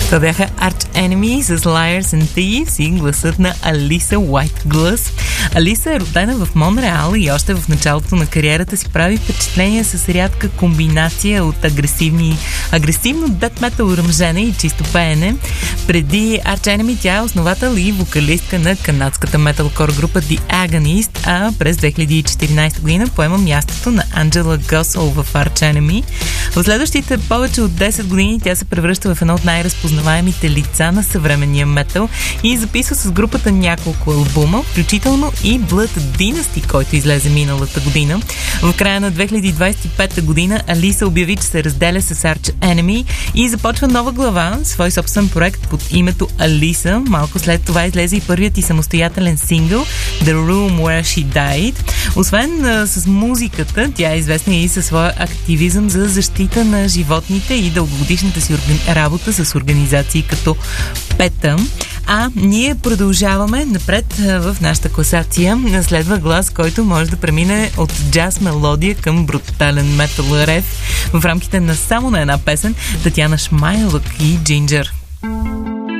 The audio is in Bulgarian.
Това бяха Arch Enemy с Liars and Thieves и гласът на Алиса White. Алиса е родена в Монреал и още в началото на кариерата си прави впечатление с рядка комбинация от агресивно дет метал ръмжене и чисто пеене. Преди Arch Enemy тя е основател и вокалистка на канадската металкор група The Agonist, а през 2014 година поема мястото на Анджела Госол в Arch Enemy. В следващите повече от 10 години тя се превръща в едно от най-разпознаваемите лица на съвременния метал и записва с групата няколко албума, включително и Blood Dynasty, който излезе миналата година. В края на 2025 година Алиса обяви, че се разделя с Arch Enemy и започва нова глава, свой собствен проект под името Алиса. Малко след това излезе и първият и самостоятелен сингъл The Room Where She Died. Освен с музиката, тя е известна и със своя активизъм за защита на животните и дългогодишната си работа с организации като PETA. А ние продължаваме напред в нашата класация. Следва глас, който може да премине от джаз мелодия към брутален метал рев в рамките на само на една песен. Татяна Шмайлък и Джинджер.